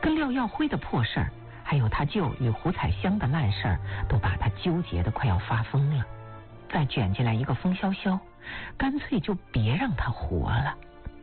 跟廖耀辉的破事儿，还有他舅与胡彩香的烂事儿，都把他纠结得快要发疯了。再卷进来一个风萧萧，干脆就别让他活了。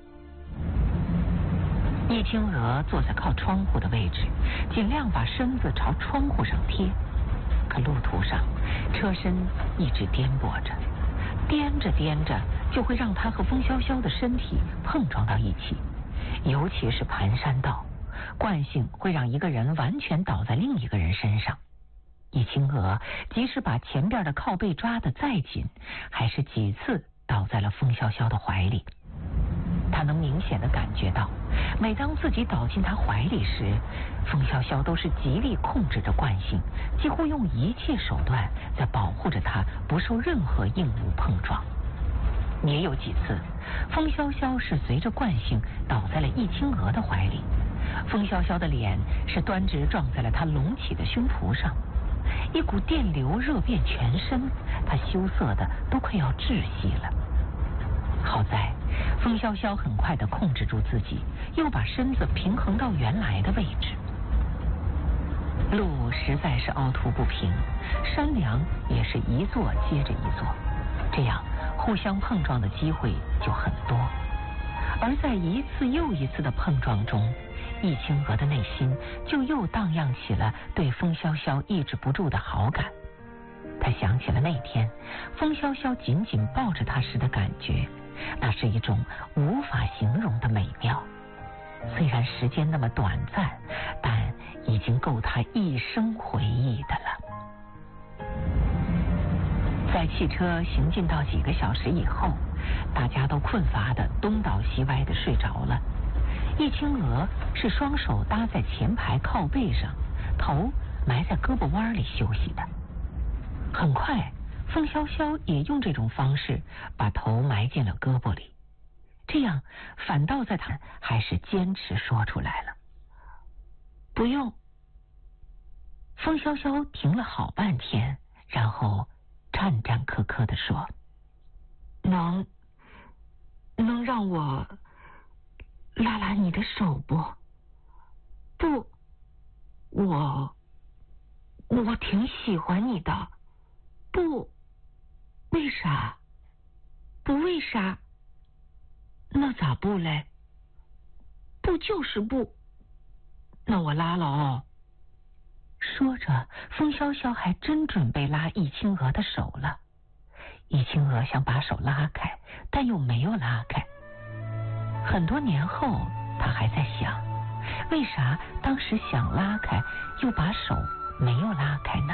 易清娥坐在靠窗户的位置，尽量把身子朝窗户上贴，可路途上车身一直颠簸着，颠着颠着就会让他和风萧萧的身体碰撞到一起，尤其是盘山道，惯性会让一个人完全倒在另一个人身上。易清娥即使把前边的靠背抓得再紧，还是几次倒在了风萧萧的怀里。他能明显地感觉到，每当自己倒进他怀里时，风萧萧都是极力控制着惯性，几乎用一切手段在保护着他不受任何硬物碰撞。也有几次，风萧萧是随着惯性倒在了易清娥的怀里，风萧萧的脸是端直撞在了他隆起的胸脯上，一股电流热遍全身，他羞涩的都快要窒息了。好在风萧萧很快地控制住自己，又把身子平衡到原来的位置。路实在是凹凸不平，山梁也是一座接着一座，这样互相碰撞的机会就很多。而在一次又一次的碰撞中，易清娥的内心就又荡漾起了对风萧萧抑制不住的好感。他想起了那天风萧萧紧紧抱着他时的感觉，那是一种无法形容的美妙。虽然时间那么短暂，但已经够他一生回忆的了。在汽车行进到几个小时以后，大家都困乏的东倒西歪的睡着了。易清娥是双手搭在前排靠背上，头埋在胳膊弯里休息的。很快风萧萧也用这种方式把头埋进了胳膊里，这样反倒在他还是坚持说出来了。不用。风萧萧停了好半天，然后战战兢兢地说，能让我拉拉你的手不？不，我挺喜欢你的。不，为啥？不为啥？那咋不嘞？不就是不。那我拉了哦。说着，风萧萧还真准备拉易清娥的手了。易清娥想把手拉开，但又没有拉开。很多年后，他还在想，为啥当时想拉开，又把手没有拉开呢？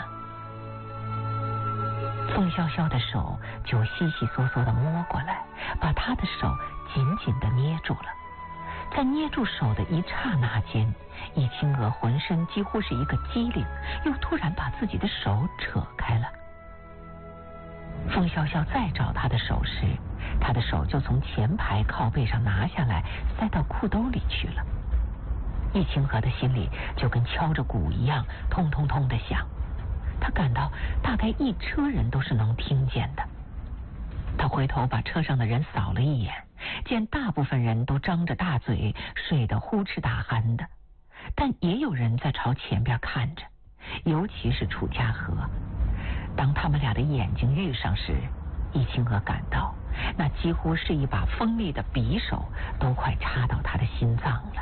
风萧萧的手就悉悉嗦嗦地摸过来，把他的手紧紧地捏住了。在捏住手的一刹那间，易清娥浑身几乎是一个机灵，又突然把自己的手扯开了。风萧萧再找他的手时，他的手就从前排靠背上拿下来，塞到裤兜里去了。易清娥的心里就跟敲着鼓一样，通通通地响。他感到大概一车人都是能听见的。他回头把车上的人扫了一眼，见大部分人都张着大嘴，睡得呼哧大鼾的，但也有人在朝前边看着，尤其是楚家河。当他们俩的眼睛遇上时，易清娥感到那几乎是一把锋利的匕首，都快插到他的心脏了。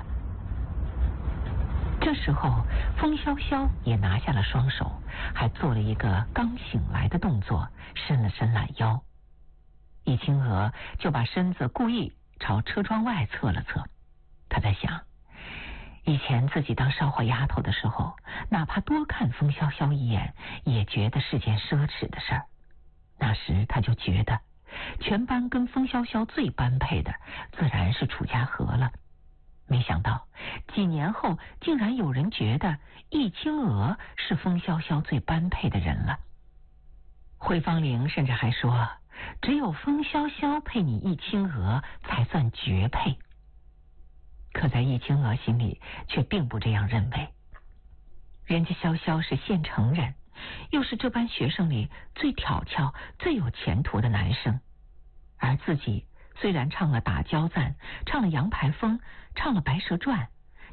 这时候风萧萧也拿下了双手，还做了一个刚醒来的动作，伸了伸懒腰。易清娥就把身子故意朝车窗外侧了侧。他在想，以前自己当少花丫头的时候，哪怕多看风萧萧一眼，也觉得是件奢侈的事儿。那时他就觉得全班跟风萧萧最般配的自然是楚家河了。没想到几年后竟然有人觉得易清娥是风萧萧最般配的人了。惠芳玲甚至还说，只有风萧萧配你易清娥才算绝配。可在易清娥心里却并不这样认为。人家萧萧是县城人，又是这班学生里最挑俏最有前途的男生，而自己虽然唱了打交赞，唱了羊排风，唱了白蛇传，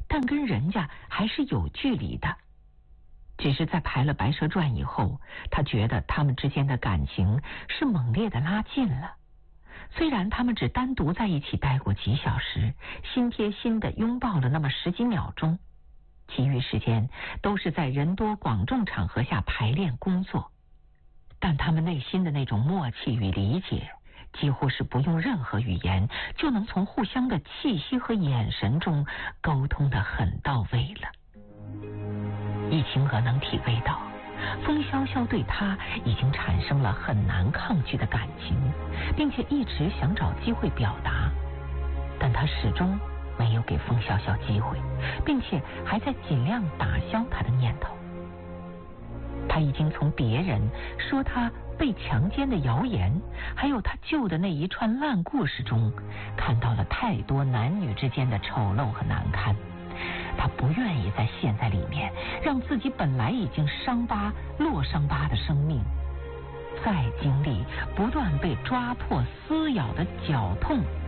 但跟人家还是有距离的。只是在排了《白蛇传》以后，他觉得他们之间的感情是猛烈的拉近了。虽然他们只单独在一起待过几小时，心贴心的拥抱了那么10几秒钟，其余时间都是在人多广众场合下排练工作，但他们内心的那种默契与理解，几乎是不用任何语言就能从互相的气息和眼神中沟通得很到位了。易晴娥能体会到风萧萧对他已经产生了很难抗拒的感情，并且一直想找机会表达，但他始终没有给风萧萧机会，并且还在尽量打消他的念头。他已经从别人说他被强奸的谣言，还有他旧的那一串烂故事中，看到了太多男女之间的丑陋和难堪。他不愿意在陷在里面，让自己本来已经落伤疤的生命，再经历不断被抓破撕咬的绞痛